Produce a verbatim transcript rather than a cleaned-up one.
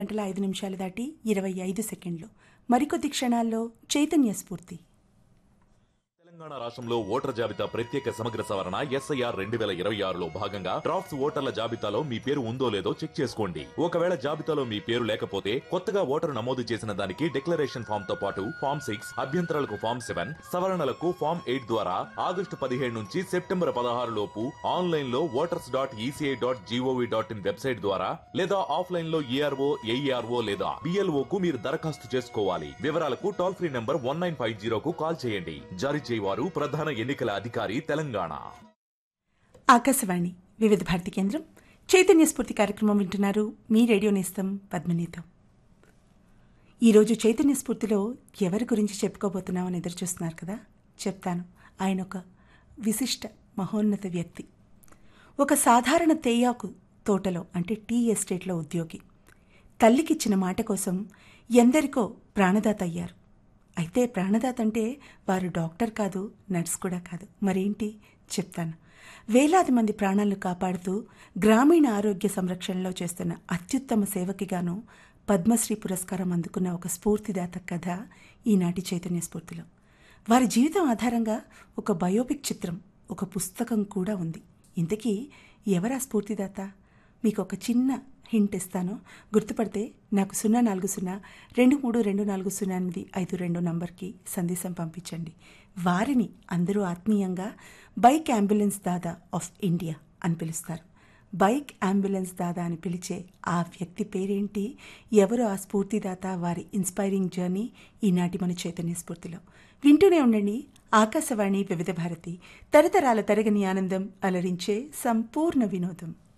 గంటల ఐదు నిమిషాలు దాటి ఇరవై ఐదు సెకండ్లు. మరికొద్ది క్షణాల్లో చైతన్య స్ఫూర్తి. తెలంగాణ రాష్ట్రంలో ఓటర్ జాబితా ప్రత్యేక సమగ్ర సవరణ ఎస్ఐఆర్ రెండు వేల ఇరవై ఆరులో భాగంగా డ్రాఫ్ట్స్ ఓటర్ల జాబితాలో మీ పేరు ఉందో లేదో చెక్ చేసుకోండి. ఒకవేళ జాబితాలో మీ పేరు లేకపోతే కొత్తగా ఓటరు నమోదు చేసిన దానికి డిక్లరేషన్ ఫామ్ తో పాటు ఫామ్ సిక్స్, అభ్యంతరాలకు ఫామ్ సెవెన్, సవరణలకు ఫామ్ ఎయిట్ ద్వారా ఆగస్టు పదిహేడు నుంచి సెప్టెంబర్ పదహారు లోపు ఆన్లైన్ లో voters dot ECI dot GOV dot in website ద్వారా లేదా ఆఫ్లైన్ లో ఈఆర్ఓ, ఏఈఆర్ఓ లేదా బిఎల్ఓ కు మీరు దరఖాస్తు చేసుకోవాలి. వివరాలకు toll free number one nine five జీరోకు call చేయండి. జారీ చేయవారు ప్రధాన ఎన్నికల అధికారి తెలంగాణ. ఆకాశవాణి వివిధ భారతి కేంద్రం చైతన్య స్ఫూర్తి కార్యక్రమం వింటున్నారు. మీ రేడియో నేస్తం పద్మనీతో. ఈరోజు చైతన్య స్ఫూర్తిలో ఎవరి గురించి చెప్పుకోబోతున్నామని ఎదురు చూస్తున్నారు కదా, చెప్తాను. ఆయన ఒక విశిష్ట మహోన్నత వ్యక్తి. ఒక సాధారణ తేయాకు తోటలో అంటే టీ ఎస్టేట్లో ఉద్యోగి. తల్లికిచ్చిన మాట కోసం ఎందరికో ప్రాణదాత అయ్యారు. అయితే ప్రాణదాత అంటే వారు డాక్టర్ కాదు, నర్స్ కూడా కాదు. మరేంటి చెప్తాను. వేలాది మంది ప్రాణాలను కాపాడుతూ గ్రామీణ ఆరోగ్య సంరక్షణలో చేస్తున్న అత్యుత్తమ సేవకి గాను పద్మశ్రీ పురస్కారం అందుకున్న ఒక స్ఫూర్తిదాత కథ ఈనాటి చైతన్య స్ఫూర్తిలో. వారి జీవితం ఆధారంగా ఒక బయోపిక్ చిత్రం, ఒక పుస్తకం కూడా ఉంది. ఇంతకీ ఎవరా స్ఫూర్తిదాత? మీకు ఒక చిన్న హింట్ ఇస్తాను, గుర్తుపడితే నాకు సున్నా నాలుగు సున్నా రెండు మూడు రెండు నాలుగు సున్నా ఎనిమిది ఐదు రెండు నంబర్కి సందేశం పంపించండి. వారిని అందరూ ఆత్మీయంగా bike ambulance Dada of India అని పిలుస్తారు. బైక్ అంబులెన్స్ దాదా అని పిలిచే ఆ వ్యక్తి పేరేంటి, ఎవరు ఆ స్ఫూర్తిదాత, వారి ఇన్స్పైరింగ్ జర్నీ ఈనాటి మన చైతన్య స్ఫూర్తిలో. వింటూనే ఉండండి. ఆకాశవాణి వివిధ భారతి, తరతరాల తరగని ఆనందం, అలరించే సంపూర్ణ వినోదం.